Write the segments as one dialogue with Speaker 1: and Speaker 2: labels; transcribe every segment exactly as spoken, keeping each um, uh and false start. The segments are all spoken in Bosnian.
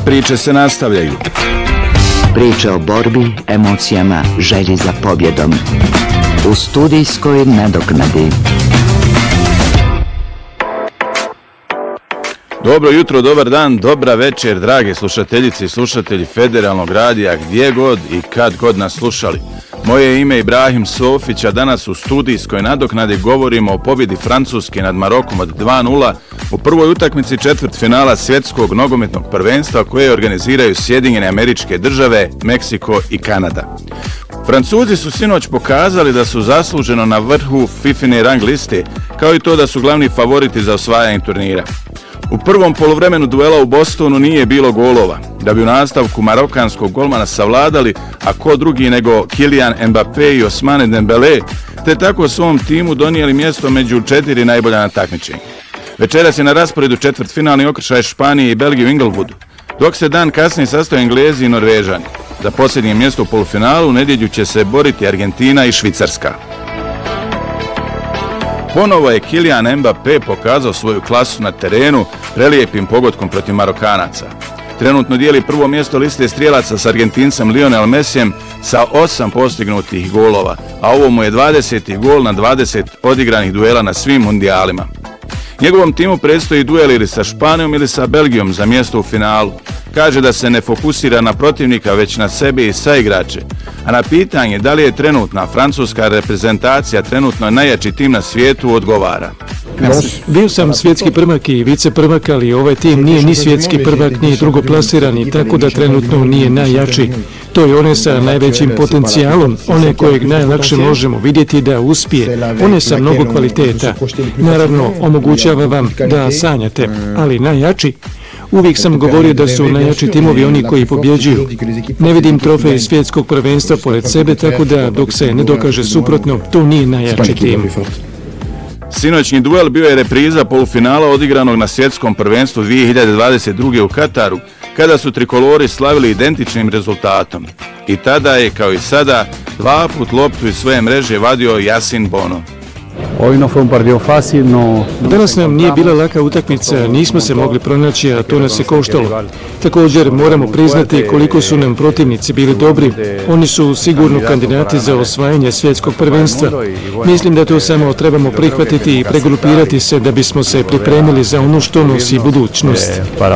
Speaker 1: priče se nastavljaju.
Speaker 2: Priče o borbi, emocijama, želji za pobjedom. U studijskoj nadoknadi.
Speaker 1: Dobro jutro, dobar dan, dobra večer, drage slušateljice i slušatelji Federalnog radija, gdje god i kad god nas slušali. Moje je ime Ibrahim Sofić, a danas u studijskoj nadoknadi govorimo o pobjedi Francuske nad Marokom od dva nula u prvoj utakmici četvrtfinala svjetskog nogometnog prvenstva koje organiziraju Sjedinjene Američke Države, Meksiko i Kanada. Francuzi su sinoć pokazali da su zasluženo na vrhu FIFIne rang liste, kao i to da su glavni favoriti za osvajanje turnira. U prvom poluvremenu duela u Bostonu nije bilo golova, da bi u nastavku marokanskog golmana savladali, a ko drugi nego Kylian Mbappé i Ousmane Dembélé, te tako svom timu donijeli mjesto među četiri najbolja na takmičenju. Večeras je na rasporedu četvrtfinalni okršaj Španije i Belgije u Inglewood, dok se dan kasnije sastoje Englezi i Norvežani. Za posljednje mjesto u polufinalu u nedjelju će se boriti Argentina i Švicarska. Ponovo je Kylian Mbappé pokazao svoju klasu na terenu prelijepim pogodkom protiv Marokanaca. Trenutno dijeli prvo mjesto liste strijelaca s Argentincem Lionel Messijem sa osam postignutih golova, a ovo mu je dvadeseti gol na dvadeset odigranih duela na svim mundijalima. Njegovom timu predstoji duel ili sa Španijom ili sa Belgijom za mjesto u finalu. Kaže da se ne fokusira na protivnika, već na sebe i saigrače. A na pitanje da li je trenutna francuska reprezentacija trenutno najjači tim na svijetu odgovara.
Speaker 3: Bio sam svjetski prvak i vice prvak, ali ovaj tim nije ni svjetski prvak, ni drugoplasirani, tako da trenutno nije najjači. To je one sa najvećim potencijalom, one kojeg najlakše možemo vidjeti da uspije, one sa mnogo kvaliteta. Naravno, omogućava vam da sanjate, ali najjači? Uvijek sam govorio da su najjači timovi oni koji pobjeđuju. Ne vidim trofej svjetskog prvenstva pored sebe, tako da dok se ne dokaže suprotno, to nije najjači tim.
Speaker 1: Sinoćni duel bio je repriza polufinala odigranog na svjetskom prvenstvu dvije hiljade dvadeset druge u Kataru, kada su trikolori slavili identičnim rezultatom. I tada je, kao i sada, dva put loptu iz svoje mreže vadio Yasin Bono.
Speaker 3: Danas nam nije bila laka utakmica, nismo se mogli pronaći, a to nas je koštalo. Također moramo priznati koliko su nam protivnici bili dobri. Oni su sigurno kandidati za osvajanje svjetskog prvenstva. Mislim da to samo trebamo prihvatiti i pregrupirati se da bismo se pripremili za ono što nosi budućnost.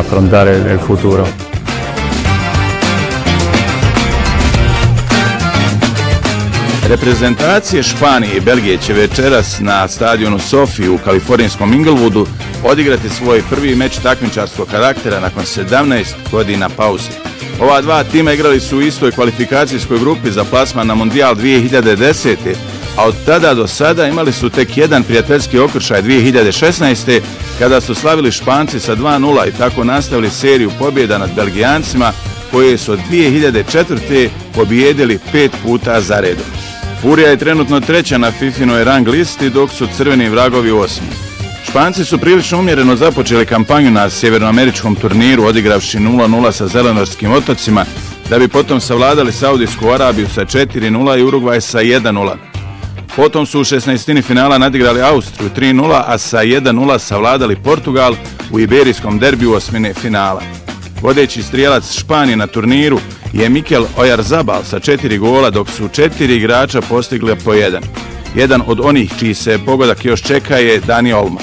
Speaker 1: Reprezentacije Španije i Belgije će večeras na stadionu Sofi u kalifornijskom Inglewoodu odigrati svoj prvi meč takmičarskog karaktera nakon sedamnaest godina pauze. Ova dva tima igrali su u istoj kvalifikacijskoj grupi za plasman na Mundijal dvije hiljade desete. a od tada do sada imali su tek jedan prijateljski okršaj dvije hiljade šesnaeste. kada su slavili Španci sa dva nula i tako nastavili seriju pobjeda nad Belgijancima koje su od dvije hiljade četvrte. pobijedili pet puta za redom. Furija je trenutno treća na FIFInoj rang listi, dok su crveni vragovi osmi. Španci su prilično umjereno započeli kampanju na sjevernoameričkom turniru, odigravši nula nula sa Zelenorskim otocima, da bi potom savladali Saudijsku Arabiju sa četiri nula i Urugvaj sa jedan nula. Potom su u šesnaestini finala nadigrali Austriju tri nula, a sa jedan nula savladali Portugal u iberijskom derbiju osmine finala. Vodeći strijelac Španije na turniru je Mikel Oyarzabal sa četiri gola, dok su četiri igrača postigli po jedan. Jedan od onih čiji se pogodak još čeka je Dani Olmo.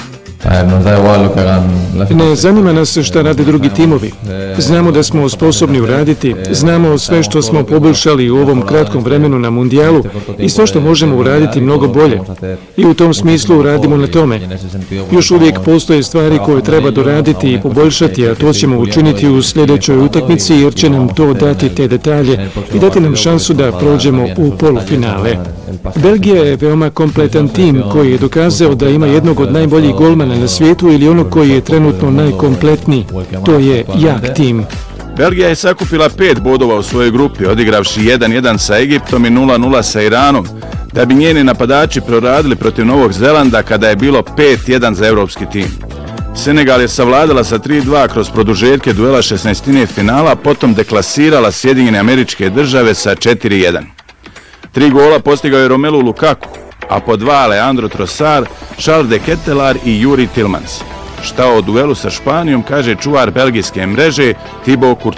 Speaker 3: Ne zanima nas šta rade drugi timovi. Znamo da smo sposobni uraditi, znamo sve što smo poboljšali u ovom kratkom vremenu na mundijalu i sve što možemo uraditi mnogo bolje. I u tom smislu radimo na tome. Još uvijek postoje stvari koje treba doraditi i poboljšati, a to ćemo učiniti u sljedećoj utakmici jer će nam to dati te detalje i dati nam šansu da prođemo u polufinale. Belgija je veoma kompletan tim koji je dokazao da ima jednog od najboljih golmana na svijetu ili onog koji je trenutno najkompletniji. To je jak tim.
Speaker 1: Belgija je sakupila pet bodova u svojoj grupi, odigravši jedan jedan sa Egiptom i nula nula sa Iranom, da bi njeni napadači proradili protiv Novog Zelanda kada je bilo pet jedan za evropski tim. Senegal je savladala sa tri dva kroz produžetke duela šesnaestine finala, potom deklasirala Sjedinjene Američke Države sa četiri jedan. Tri gola postigao je Romelu Lukaku, a po dva Leandro Trossard, Charles de Ketelaere i Juri Tillmans. Šta o duelu sa Španijom kaže čuvar belgijske mreže Thibaut Courtois.